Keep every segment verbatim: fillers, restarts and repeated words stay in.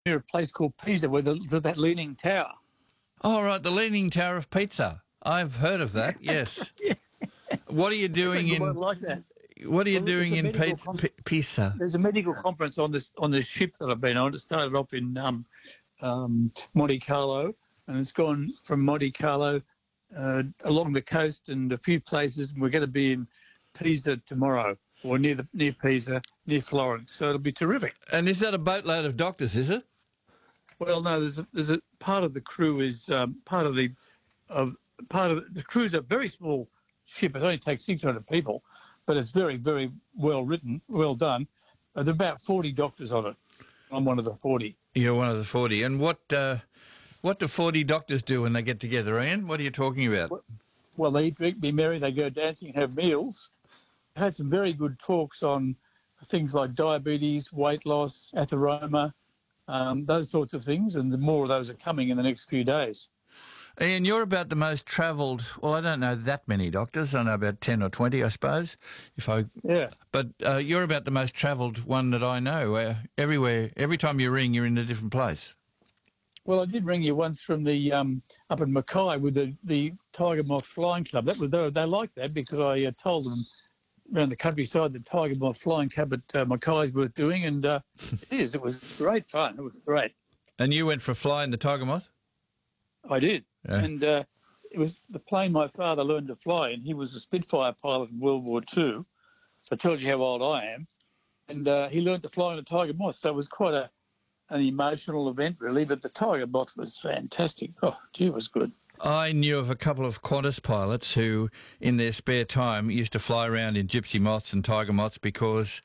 near a place called Pisa, where the, the, that Leaning Tower. Oh, right, the Leaning Tower of Pizza. I've heard of that, yes. Yeah. What are you doing I in... like that. What are you Well, there's doing a in medical Pizza? con- P- Pisa? There's a medical conference on this on this ship that I've been on. It started off in um, um, Monte Carlo, and it's gone from Monte Carlo uh, along the coast and a few places. And we're going to be in Pisa tomorrow, or near the near Pisa, near Florence. So it'll be terrific. And is that a boatload of doctors, is it? Well, no, there's a, there's a part of the crew is um, part of the of part of the crew's a very small ship. It only takes six hundred people, but it's very very well written, well done. Uh, there are about forty doctors on it. I'm one of the forty. You're one of the forty. And what uh, what do forty doctors do when they get together, Ian? What are you talking about? Well, well, they eat, drink, be merry, they go dancing and have meals. I had some very good talks on things like diabetes, weight loss, atheroma, um, those sorts of things, and the more of those are coming in the next few days. Ian, you're about the most travelled... Well, I don't know that many doctors. I know about ten or twenty, I suppose. If I, Yeah. But uh, you're about the most travelled one that I know. Uh, everywhere, every time you ring, you're in a different place. Well, I did ring you once from the um, up in Mackay with the, the Tiger Moth Flying Club. That was they, they liked that because I uh, told them around the countryside the Tiger Moth Flying Club at uh, Mackay is worth doing, and uh, it is. It was great fun. It was great. And you went for a fly in the Tiger Moth? I did, Yeah. and uh, it was the plane my father learned to fly in. He was a Spitfire pilot in World War Two, so it tells you how old I am. And uh, he learned to fly in a Tiger Moth, so it was quite a an emotional event, really. But the Tiger Moth was fantastic. Oh, gee, it was good. I knew of a couple of Qantas pilots who, in their spare time, used to fly around in gypsy moths and tiger moths because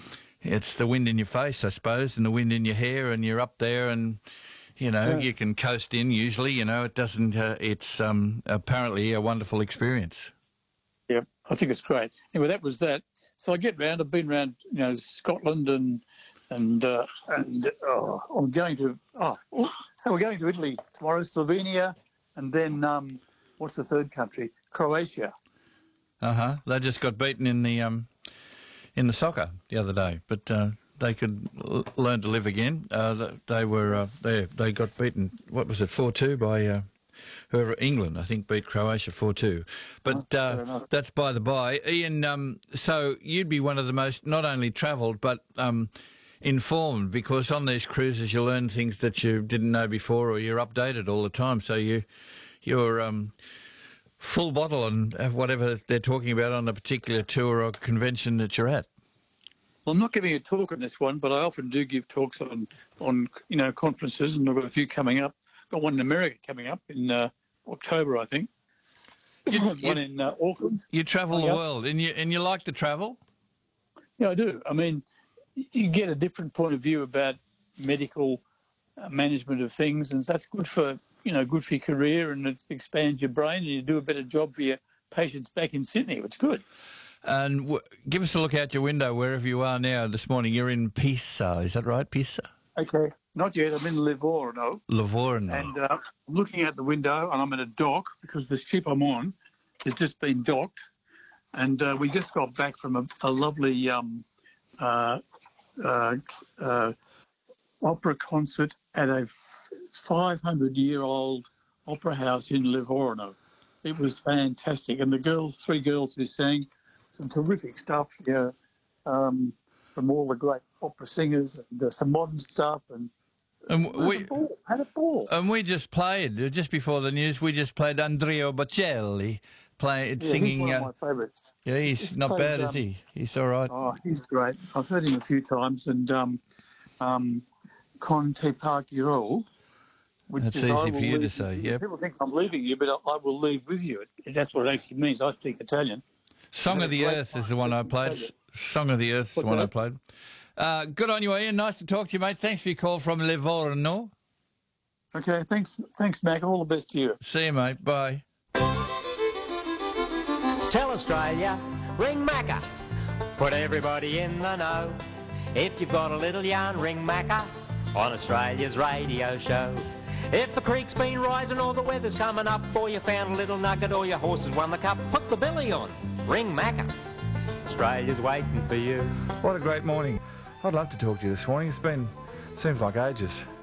it's the wind in your face, I suppose, and the wind in your hair, and you're up there and, you know, Yeah. you can coast in usually, you know, it doesn't, uh, it's um, apparently a wonderful experience. Yeah, I think it's great. Anyway, that was that. So I get round. I've been around, you know, Scotland and and uh, and oh, I'm going to oh, oh, we're going to Italy tomorrow, Slovenia, and then um, what's the third country? Croatia. Uh-huh. They just got beaten in the um, in the soccer the other day, but uh, they could l- learn to live again. Uh, th- they were uh, they they got beaten. What was it, four two by uh, whoever? England, I think, beat Croatia four two. But Oh, fair uh, enough. that's by the by. Ian, um, so you'd be one of the most not only travelled but um, informed, because on these cruises you learn things that you didn't know before, or you're updated all the time. So you you're um, full bottle on whatever they're talking about on a particular tour or convention that you're at. Well, I'm not giving a talk on this one, but I often do give talks on on you know conferences, and I've got a few coming up. Got one in America coming up in uh, October, I think. You- one you- in uh, Auckland. You travel the Yeah. world, and you and you like to travel. Yeah, I do. I mean, you get a different point of view about medical uh, management of things, and that's good for you know good for your career, and it expands your brain, and you do a better job for your patients back in Sydney. It's good. And w- give us a look out your window wherever you are now. This morning you're in Pisa, is that right? Pisa, Okay, not yet. I'm in Livorno, Livorno. and uh, I'm looking out the window, and I'm at a dock because the ship I'm on has just been docked, and uh, we just got back from a, a lovely um, uh, uh, uh, opera concert at a five hundred year old opera house in Livorno. It was fantastic, and the girls, three girls who sang, some terrific stuff. Yeah, um, from all the great opera singers, and uh, some modern stuff, and And had we a ball. Had a ball. and we just played uh, just before the news. We just played Andrea Bocelli, play Yeah, singing. he's one uh, of my favourites. yeah, he's He not plays, bad, is um, he? He's all right. Oh, he's great. I've heard him a few times, and um, um, Con te partirò, which That's is easy I for will you to leave say, with you. yep. People think I'm leaving you, but I, I will leave with you. That's what it actually means. I speak Italian. Song had of a the great Earth is time the one I listening to played. you. S- Song of the Earth is the What's one I that? played. Uh, good on you, Ian. Nice to talk to you, mate. Thanks for your call from Livorno. Okay, thanks, thanks, Mac. All the best to you. See you, mate. Bye. Tell Australia, ring Macca. Put everybody in the know. If you've got a little yarn, ring Macca on Australia's radio show. If the creek's been rising or the weather's coming up, or you found a little nugget or your horse has won the cup, put the billy on, ring Macca. Australia's waiting for you. What a great morning. I'd love to talk to you this morning. It's been, seems like ages.